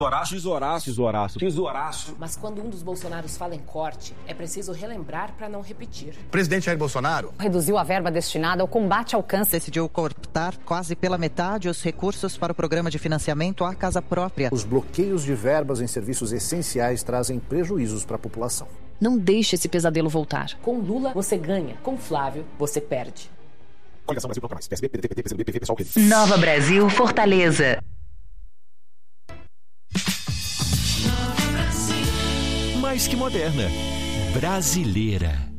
X-Horácio. Mas quando um dos Bolsonaros fala em corte, é preciso relembrar para não repetir. O presidente Jair Bolsonaro reduziu a verba destinada ao combate ao câncer. Decidiu cortar quase pela metade os recursos para o programa de financiamento à casa própria. Os bloqueios de verbas em serviços essenciais trazem prejuízos para a população. Não deixe esse pesadelo voltar. Com Lula, você ganha. Com Flávio, você perde. Coligação Brasil Proclamais. PSB, PDT, PSB, PV, PSOL, Rede. Nova Brasil, Fortaleza. Mais que moderna, brasileira.